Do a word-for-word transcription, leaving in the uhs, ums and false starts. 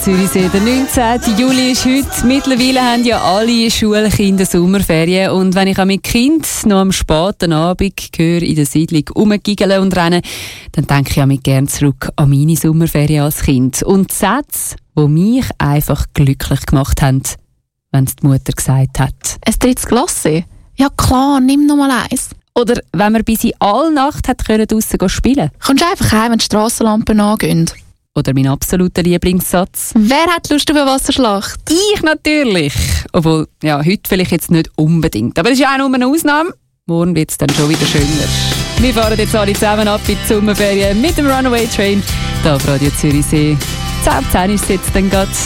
Zürichsee. Der neunzehnten Juli ist heute. Mittlerweile haben ja alle Schulkinder Sommerferien. Und wenn ich auch mit Kind noch am späten Abend höre, in der Siedlung rumgiggeln und rennen, dann denke ich auch mit gern zurück an meine Sommerferien als Kind. Und die Sätze, die mich einfach glücklich gemacht haben, wenn es die Mutter gesagt hat. Ein drittes Glasse? Ja klar, nimm noch mal eins. Oder wenn man bis in alle Nacht hat können draussen spielen. Kommst du einfach heim, wenn die Strassenlampen angehen. Oder mein absoluter Lieblingssatz. Wer hat Lust auf eine Wasserschlacht? Ich natürlich. Obwohl, ja, heute vielleicht jetzt nicht unbedingt. Aber das ist ja auch nur eine Ausnahme. Morgen wird es dann schon wieder schöner. Wir fahren jetzt alle zusammen ab in die Sommerferien mit dem Runaway Train. Hier auf Radio Zürichsee. zehn Uhr zehn ist es jetzt dann gerade.